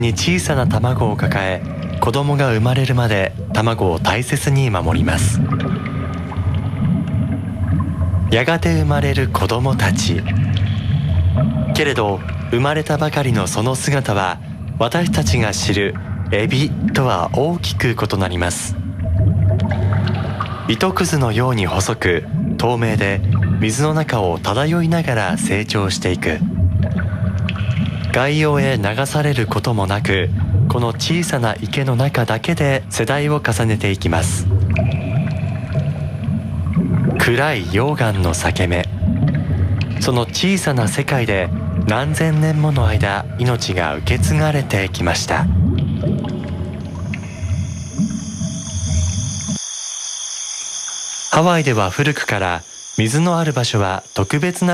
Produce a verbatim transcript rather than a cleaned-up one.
に小さな卵を抱え、子供が生まれるまで卵を大切に守ります。やがて生まれる子供たち。けれど生まれたばかりのその姿は私たちが知るエビとは大きく異なります。糸くずのように細く透明で、水の中を漂いながら成長していく。外洋へ流されることもなく、この小さな池の中だけで世代を重ねていきます。暗い溶岩の裂け目、その小さな世界で何千年もの間命が受け継がれてきました。ハワイでは古くから水のある場所は特別な